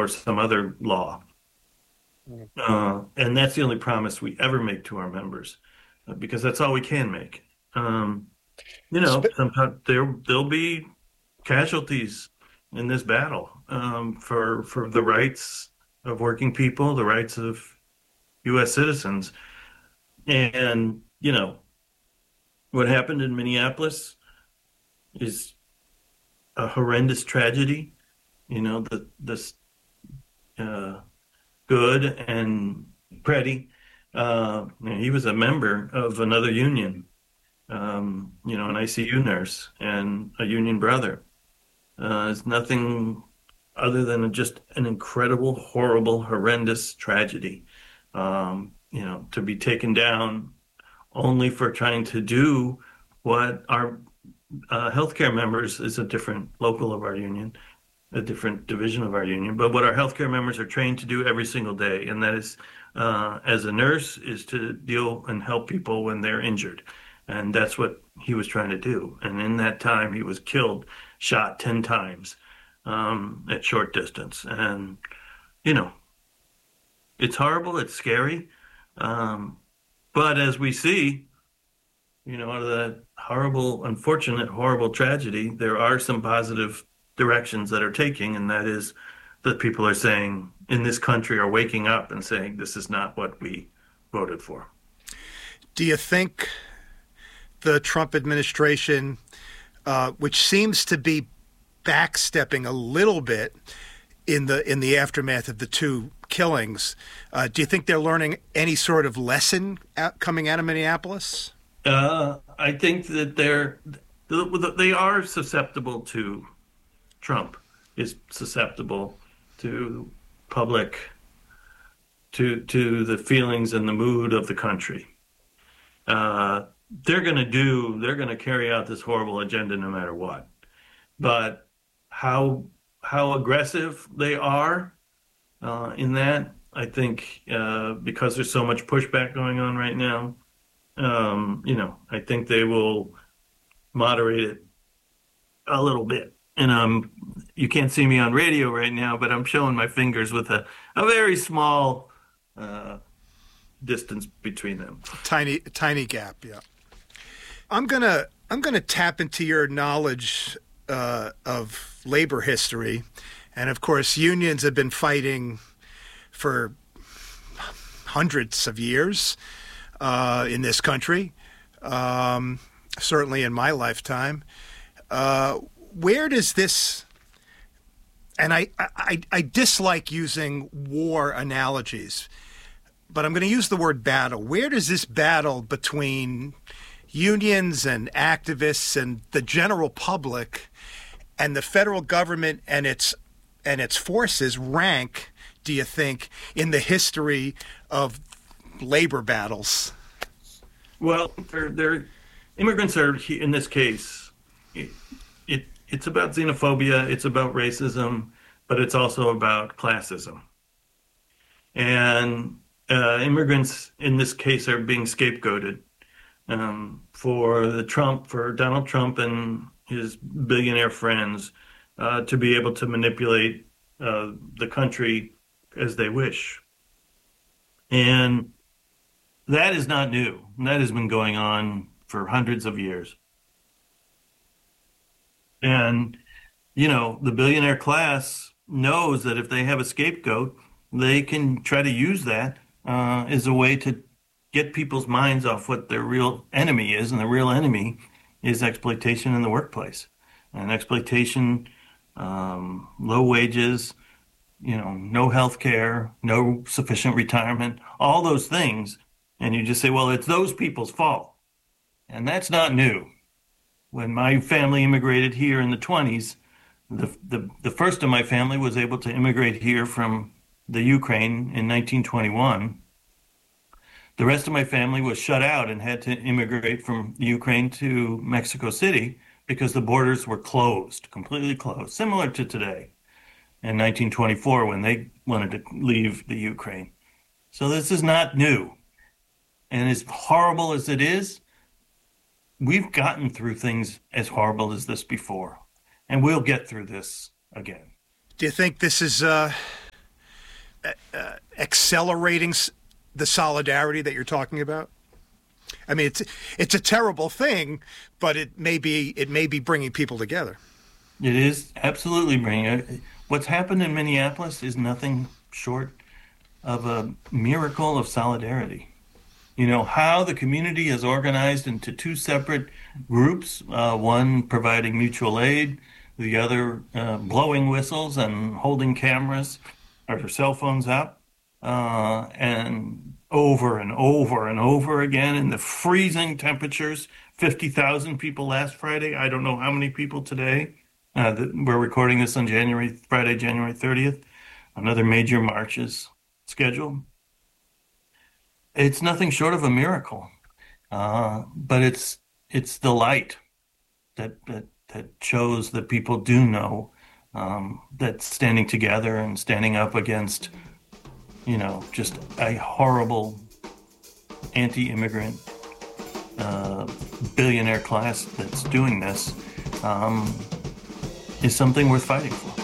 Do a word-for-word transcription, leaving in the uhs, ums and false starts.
or some other law. Uh, and that's the only promise we ever make to our members, uh, because that's all we can make. Um, you know, Sp- sometimes there there'll be casualties in this battle, um, for for the rights of working people, the rights of U S citizens, and you know what happened in Minneapolis is a horrendous tragedy. You know, the this uh, Good and Preddy, uh, he was a member of another union, um, you know, an I C U nurse and a union brother. Uh, it's nothing other than just an incredible, horrible, horrendous tragedy. Um, you know, to be taken down only for trying to do what our uh, healthcare members is a different local of our union, a different division of our union, but what our healthcare members are trained to do every single day, and that is, uh, as a nurse, is to deal and help people when they're injured. And that's what he was trying to do. And in that time, he was killed, shot ten times, um, at short distance. And, you know, it's horrible, it's scary. Um, but as we see, you know, out of that horrible, unfortunate, horrible tragedy, there are some positive directions that are taking, and that is that people are saying in this country are waking up and saying this is not what we voted for. do you think the Trump administration, uh, which seems to be backstepping a little bit in the in the aftermath of the two killings, uh, do you think they're learning any sort of lesson out, coming out of Minneapolis? Uh, I think that they're they are susceptible to Trump is susceptible to public to to the feelings and the mood of the country. Uh, they're going to do they're going to carry out this horrible agenda no matter what. But how how aggressive they are uh, in that, I think, uh, because there's so much pushback going on right now, um, you know, I think they will moderate it a little bit. And um, you can't see me on radio right now, but I'm showing my fingers with a, a very small uh, distance between them. Tiny, tiny gap. Yeah. I'm gonna I'm gonna tap into your knowledge uh, of labor history, and of course, unions have been fighting for hundreds of years uh, in this country. Um, certainly in my lifetime. Uh, where does this, and I, I, I dislike using war analogies, but I'm going to use the word battle. Where does this battle between unions and activists and the general public and the federal government and its and its forces rank, do you think, in the history of labor battles? Well, they're, they're immigrants are, in this case, it, it it's about xenophobia, it's about racism, but it's also about classism. And uh, immigrants in this case are being scapegoated um, for the Trump, for Donald Trump and his billionaire friends uh, to be able to manipulate uh, the country as they wish. And that is not new. That has been going on for hundreds of years. And, you know, the billionaire class knows that if they have a scapegoat, they can try to use that uh, as a way to get people's minds off what their real enemy is. And the real enemy is exploitation in the workplace. And exploitation, um, low wages, you know, no health care, no sufficient retirement, all those things. And you just say, well, it's those people's fault. And that's not new. When my family immigrated here in the twenties, the, the, the first of my family was able to immigrate here from the Ukraine in nineteen twenty-one. The rest of my family was shut out and had to immigrate from Ukraine to Mexico City because the borders were closed, completely closed, similar to today in nineteen twenty-four when they wanted to leave the Ukraine. So this is not new. And as horrible as it is, we've gotten through things as horrible as this before, and we'll get through this again. Do you think this is uh, uh, accelerating s- the solidarity that you're talking about? I mean, it's it's a terrible thing, but it may be it may be bringing people together. It is absolutely bringing it. What's happened in Minneapolis is nothing short of a miracle of solidarity. You know, how the community is organized into two separate groups, uh, one providing mutual aid, the other uh, blowing whistles and holding cameras or cell phones up, uh, and over and over and over again in the freezing temperatures. fifty thousand people last Friday. I don't know how many people today. Uh, that we're recording this on January, Friday, January thirtieth. Another major march is scheduled. It's nothing short of a miracle, uh, but it's it's the light that that that shows that people do know um, that standing together and standing up against, you know, just a horrible anti-immigrant uh, billionaire class that's doing this um, is something worth fighting for.